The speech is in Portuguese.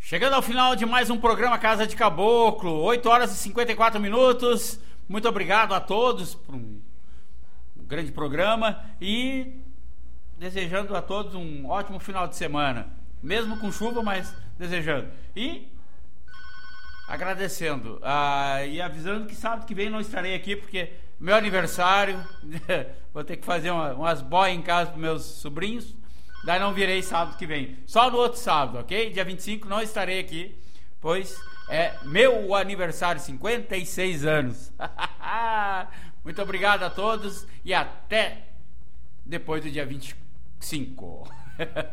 Chegando ao final de mais um programa Casa de Caboclo, 8 horas e 54 minutos. Muito obrigado a todos por um grande programa e desejando a todos um ótimo final de semana. Mesmo com chuva, mas desejando. E agradecendo e avisando que sábado que vem não estarei aqui porque meu aniversário, vou ter que fazer umas boias em casa para meus sobrinhos. Daí não virei sábado que vem, só no outro sábado, ok? Dia 25 não estarei aqui, pois é meu aniversário, 56 anos. Muito obrigado a todos e até depois do dia 25.